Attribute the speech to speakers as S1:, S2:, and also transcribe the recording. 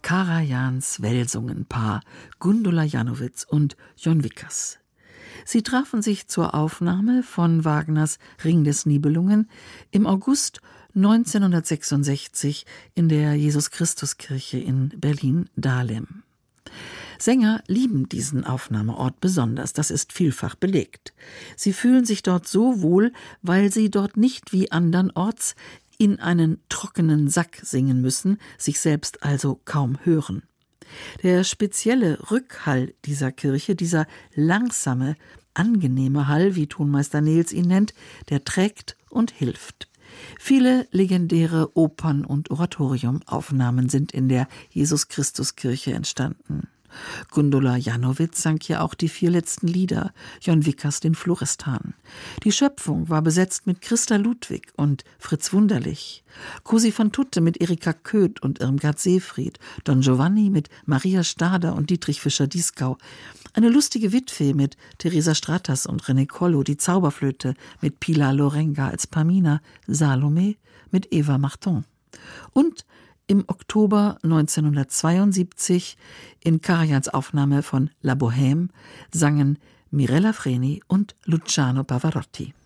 S1: Karajans Welsungen-Paar Gundula Janowitz und Jon Vickers. Sie trafen sich zur Aufnahme von Wagners Ring des Nibelungen im August 1966 in der Jesus-Christus-Kirche in Berlin-Dahlem. Sänger lieben diesen Aufnahmeort besonders, das ist vielfach belegt. Sie fühlen sich dort so wohl, weil sie dort nicht wie andernorts in einen trockenen Sack singen müssen, sich selbst also kaum hören. Der spezielle Rückhall dieser Kirche, dieser langsame, angenehme Hall, wie Tonmeister Nehls ihn nennt, der trägt und hilft. Viele legendäre Opern- und Oratoriumaufnahmen sind in der Jesus-Christus-Kirche entstanden. Gundula Janowitz sang ja auch die 4 letzten Lieder, Jon Vickers den Florestan. Die Schöpfung war besetzt mit Christa Ludwig und Fritz Wunderlich, Cosi van Tutte mit Erika Köth und Irmgard Seefried, Don Giovanni mit Maria Stader und Dietrich Fischer-Dieskau, eine lustige Witwe mit Teresa Stratas und René Collo, die Zauberflöte mit Pilar Lorenga als Pamina, Salome mit Eva Marton. Und im Oktober 1972 in Karajans Aufnahme von La Bohème sangen Mirella Freni und Luciano Pavarotti.